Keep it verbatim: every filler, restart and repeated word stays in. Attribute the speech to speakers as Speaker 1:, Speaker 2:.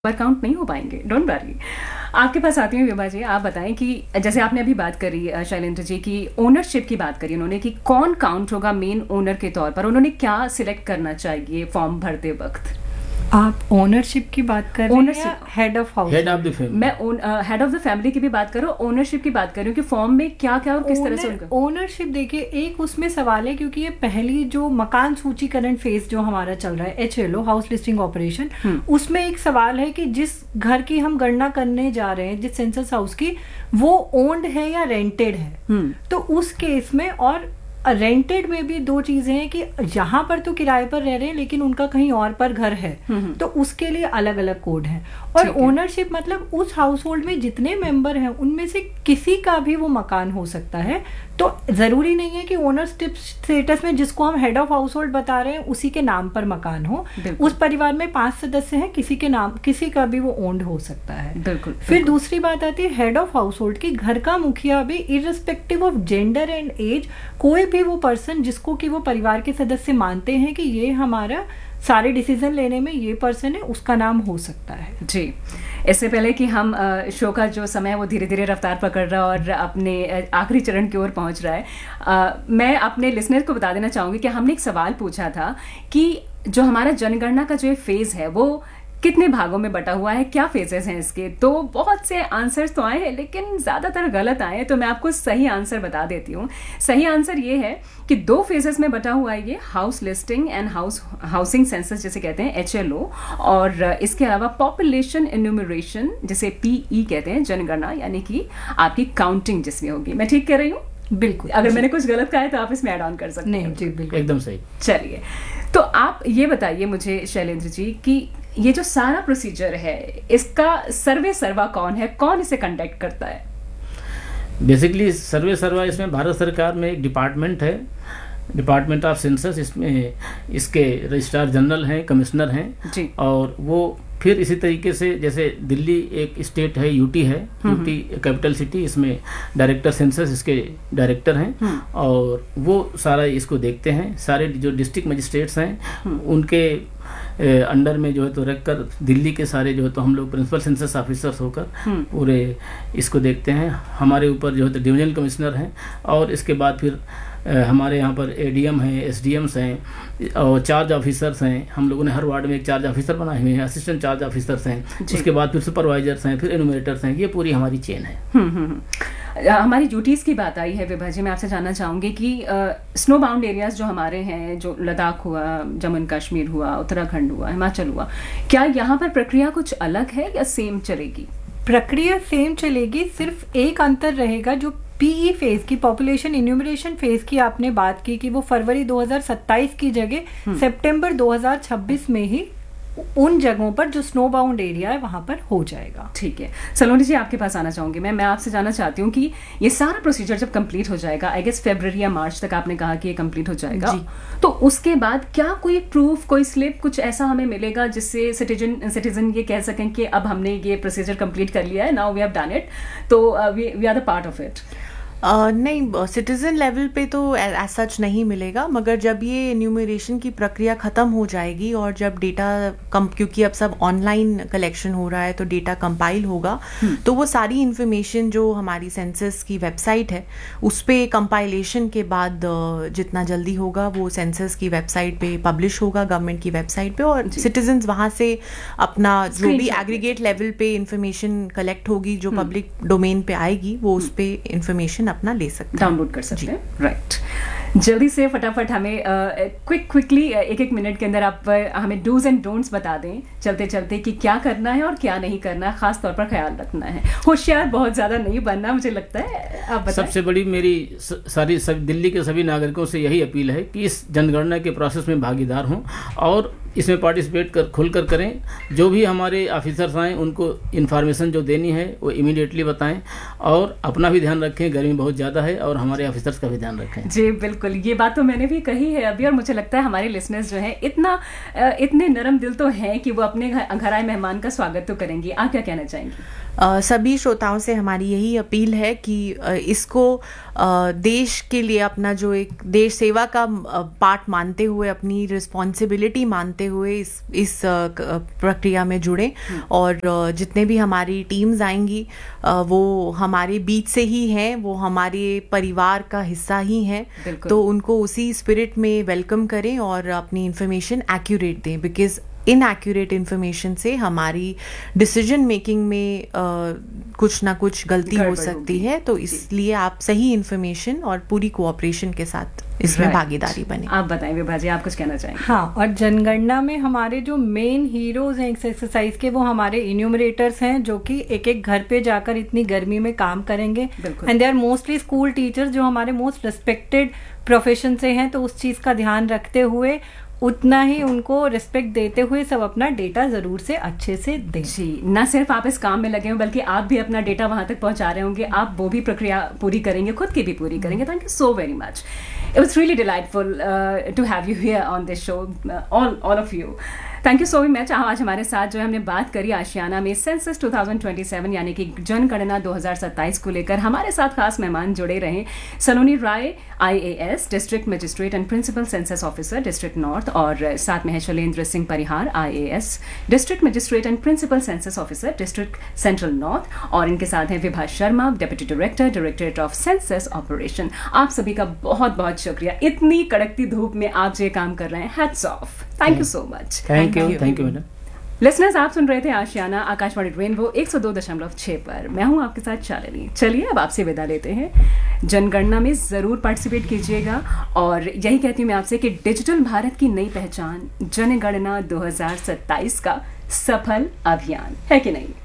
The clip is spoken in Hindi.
Speaker 1: वर्कआउट नहीं हो पाएंगे। Don't worry. आपके पास आती हूँ विभा जी, आप बताएं कि जैसे आपने अभी बात करी शैलेंद्र जी की ओनरशिप की बात करी उन्होंने कि कौन काउंट होगा मेन ओनर के तौर पर, उन्होंने क्या सिलेक्ट करना चाहिए फॉर्म भरते वक्त?
Speaker 2: आप ओनरशिप की बात कर रहे हैं या head of house?
Speaker 3: Head of the family.
Speaker 1: मैं हेड ऑफ द फैमिली की भी बात करूँ, ओनरशिप की बात कर रही हूँ कि फॉर्म में क्या क्या और किस तरह से उनका
Speaker 2: ओनरशिप। देखिए, एक उसमें सवाल है क्योंकि ये पहली जो मकान सूचीकरण फेज जो हमारा चल रहा है, H L O house listing operation, उसमें एक सवाल है कि जिस घर की हम गणना करने जा रहे हैं, जिस सेंसस हाउस की, वो ओन्ड है या रेंटेड है। तो उस केस में और रेंटेड में भी दो चीजें हैं कि यहाँ पर तो किराए पर रह रहे हैं लेकिन उनका कहीं और पर घर है, तो उसके लिए अलग अलग कोड है। और ओनरशिप मतलब उस हाउस होल्ड में जितने मेंबर हैं उनमें से किसी का भी वो मकान हो सकता है। तो जरूरी नहीं है कि ओनरशिप स्टेटस में जिसको हम हेड ऑफ हाउस होल्ड बता रहे हैं उसी के नाम पर मकान हो। उस परिवार में पांच सदस्य हैं, किसी के नाम किसी का भी वो ओन्ड हो सकता है।
Speaker 1: बिल्कुल।
Speaker 2: फिर दूसरी बात आती है हेड ऑफ हाउस होल्ड की। घर का मुखिया भी irrespective of gender and as, कोई भी वो पर्सन जिसको कि वो परिवार के सदस्य मानते हैं कि ये हमारा सारे डिसीजन लेने में ये पर्सन है, उसका नाम हो सकता है।
Speaker 1: जी। इससे पहले कि हम शो का जो समय है वो धीरे धीरे रफ्तार पकड़ रहा है और अपने आखिरी चरण की ओर पहुंच रहा है, आ, मैं अपने लिसनर को बता देना चाहूँगी कि हमने एक सवाल पूछा था कि जो हमारा जनगणना का जो ये फेज़ है वो कितने भागों में बटा हुआ है, क्या फेजेस हैं इसके। तो बहुत से आंसर्स तो आए हैं लेकिन ज़्यादातर गलत आए हैं, तो मैं आपको सही आंसर बता देती हूँ। सही आंसर ये है कि दो फेजेस में बटा हुआ है ये, house listing and house housing census जिसे कहते हैं, एच एल ओ, और इसके अलावा पॉपुलेशन इन्यूमरेशन जिसे पी ई कहते हैं, जनगणना, यानी कि आपकी काउंटिंग जिसमें होगी। मैं ठीक कह रही हूँ?
Speaker 2: बिल्कुल।
Speaker 1: अगर मैंने कुछ गलत कहा है तो आप इसमें ऐड ऑन कर सकते हैं।
Speaker 2: नहीं जी, बिल्कुल
Speaker 3: एकदम सही।
Speaker 1: चलिए, तो आप ये बताइए मुझे शैलेंद्र जी कि ये जो सारा प्रोसीजर है इसका सर्वे सर्वा कौन है, कौन इसे कंडक्ट करता है?
Speaker 3: बेसिकली सर्वे सर्वा इसमें भारत सरकार में एक डिपार्टमेंट है, डिपार्टमेंट ऑफ सेंसस। इसमें इसके रजिस्ट्रार जनरल हैं, कमिश्नर हैं जी। और वो फिर इसी तरीके से जैसे दिल्ली एक स्टेट है, यूटी है, यूटी कैपिटल सिटी, इसमें डायरेक्टर सेंसस इसके डायरेक्टर हैं और वो सारा इसको देखते हैं। सारे जो डिस्ट्रिक्ट मजिस्ट्रेट्स हैं उनके अंडर में जो है तो रख कर दिल्ली के सारे जो है तो हम लोग प्रिंसिपल सेंसस ऑफिसर्स होकर पूरे इसको देखते हैं। हमारे ऊपर जो है तो डिवीजनल कमिश्नर हैं और इसके बाद फिर हमारे यहाँ पर एडीएम हैं, एसडीएम्स हैं और चार्ज ऑफिसर्स हैं। हम लोगों ने हर वार्ड में एक चार्ज ऑफिसर बनाए हुए हैं, असिस्टेंट चार्ज ऑफिसर्स हैं, उसके बाद फिर सुपरवाइजर्स हैं, फिर एनुमरेटर्स हैं। ये पूरी हमारी चेन है।
Speaker 1: हम्म हम्म हमारी ड्यूटीज़ की बात आई है विभा जी, मैं आपसे जानना चाहूँगी कि स्नो बाउंड एरियाज जो हमारे हैं, जो लद्दाख हुआ, जम्मू कश्मीर हुआ, उत्तराखंड हुआ, हिमाचल हुआ, क्या यहाँ पर प्रक्रिया कुछ अलग है या सेम चलेगी?
Speaker 2: प्रक्रिया सेम चलेगी, सिर्फ एक अंतर रहेगा। जो पीई फेज की, पॉपुलेशन इन्यूमरेशन फेज की आपने बात की कि वो फरवरी दो हज़ार सत्ताईस की जगह सितंबर दो हज़ार छब्बीस में ही उन जगहों पर जो स्नो बाउंड एरिया है वहां पर हो जाएगा।
Speaker 1: ठीक है। सलोनी जी, आपके पास आना चाहूंगी मैं मैं आपसे जानना चाहती हूँ कि ये सारा प्रोसीजर जब कंप्लीट हो जाएगा, आई गेस फरवरी या मार्च तक आपने कहा कि ये कंप्लीट हो जाएगा, तो उसके बाद क्या कोई प्रूफ, कोई स्लिप, कुछ ऐसा हमें मिलेगा जिससे सिटीजन सिटीजन ये कह सकें कि अब हमने ये प्रोसीजर कंप्लीट कर लिया है, now we have done it, तो we are the part of it?
Speaker 4: Uh, नहीं, सिटीजन लेवल पे तो एज सच नहीं मिलेगा, मगर जब ये एन्यूमरेशन की प्रक्रिया ख़त्म हो जाएगी और जब डेटा कम, क्योंकि अब सब ऑनलाइन कलेक्शन हो रहा है तो डेटा कंपाइल होगा, तो वो सारी इन्फॉर्मेशन जो हमारी सेंसस की वेबसाइट है उस पर कंपाइलेशन के बाद जितना जल्दी होगा वो सेंसस की वेबसाइट पे पब्लिश होगा, गवर्नमेंट की वेबसाइट पे, और सिटीजन्स वहाँ से अपना जो भी एग्रीगेट लेवल पे इंफॉर्मेशन कलेक्ट होगी, जो पब्लिक डोमेन पे आएगी, वो उस पर इंफॉर्मेशन अपना ले सकते हैं,
Speaker 1: डाउनलोड कर सकते हैं। राइट। जल्दी से फटाफट हमें क्विक क्विकली एक एक मिनट के अंदर आप हमें डूज एंड डोंट्स बता दें चलते चलते कि क्या करना है और क्या नहीं करना है, खास तौर पर ख्याल रखना है। होशियार बहुत ज्यादा नहीं बनना, मुझे लगता है। आप बताएं।
Speaker 3: सबसे बड़ी मेरी सारी सब दिल्ली के सभी नागरिकों से यही अपील है कि इस जनगणना के प्रोसेस में भागीदार हों और इसमें पार्टिसिपेट कर खुलकर करें। जो भी हमारे ऑफिसर्स आएँ उनको इन्फॉर्मेशन जो देनी है वो इमीडिएटली बताएं और अपना भी ध्यान रखें, गर्मी बहुत ज़्यादा है, और हमारे ऑफिसर्स का भी ध्यान रखें।
Speaker 1: जी बिल्कुल, ये बात तो मैंने भी कही है अभी, और मुझे लगता है हमारे लिसनर्स जो हैं इतना इतने नरम दिल तो हैं कि वो अपने घर आए मेहमान का स्वागत तो करेंगे। आप क्या कहना चाहेंगे?
Speaker 4: Uh, सभी श्रोताओं से हमारी यही अपील है कि uh, इसको uh, देश के लिए अपना जो एक देश सेवा का uh, पार्ट मानते हुए, अपनी रिस्पॉन्सिबिलिटी मानते हुए इस इस uh, प्रक्रिया में जुड़ें। और uh, जितने भी हमारी टीम्स आएंगी uh, वो हमारे बीच से ही हैं, वो हमारे परिवार का हिस्सा ही हैं, तो उनको उसी स्पिरिट में वेलकम करें और अपनी इंफॉर्मेशन एक्यूरेट दें, बिकॉज इनएक्यूरेट इन्फॉर्मेशन से हमारी डिसीजन मेकिंग में uh, कुछ ना कुछ गलती हो सकती है। तो इसलिए आप सही इन्फॉर्मेशन और पूरी कोऑपरेशन के साथ इसमें right. भागीदारी बने।
Speaker 1: आप बताएं विभा जी, आप कुछ कहना चाहेंगे?
Speaker 2: हाँ, और जनगणना में हमारे जो मेन हीरोज हैं इस एक्सरसाइज के, वो हमारे इन्यूमरेटर्स हैं, जो कि एक एक घर पे जाकर इतनी गर्मी में काम करेंगे। And they are mostly school teachers, जो हमारे मोस्ट रिस्पेक्टेड प्रोफेशन से हैं। तो उस चीज़ का ध्यान रखते हुए, उतना ही उनको रिस्पेक्ट देते हुए सब अपना डेटा जरूर से अच्छे से दें।
Speaker 1: जी, ना सिर्फ आप इस काम में लगे हो, बल्कि आप भी अपना डेटा वहां तक पहुंचा रहे होंगे, आप वो भी प्रक्रिया पूरी करेंगे, खुद की भी पूरी करेंगे। Thank you so very much. It was really delightful uh, to have you here on this show, uh, all all of you. Thank you so much. आज हमारे साथ जो है हमने बात करी आशियाना में सेंसस दो हज़ार सत्ताईस यानी कि जनगणना दो हज़ार सत्ताईस को लेकर। हमारे साथ खास मेहमान जुड़े रहे सलोनी राय, IAS, district magistrate and principal census officer district north, और साथ में है Shailendra Singh Parihar, IAS, district magistrate and principal census officer district central north, और इनके साथ हैं Vibha Sharma, deputy director, directorate of census operation. आप सभी का बहुत बहुत शुक्रिया, इतनी कड़कती धूप में आप जो काम कर रहे हैं, hats off. Thank you so much.
Speaker 3: Thank you thank you madam.
Speaker 1: Listeners, आप सुन रहे थे आशियाना आकाशवाणी रेनबो एक सौ दो दशमलव छह पर। मैं हूं आपके साथ शालिनी। चलिए अब आपसे विदा लेते हैं। जनगणना में ज़रूर पार्टिसिपेट कीजिएगा, और यही कहती हूँ मैं आपसे कि डिजिटल भारत की नई पहचान जनगणना दो हज़ार सत्ताईस का सफल अभियान है कि नहीं।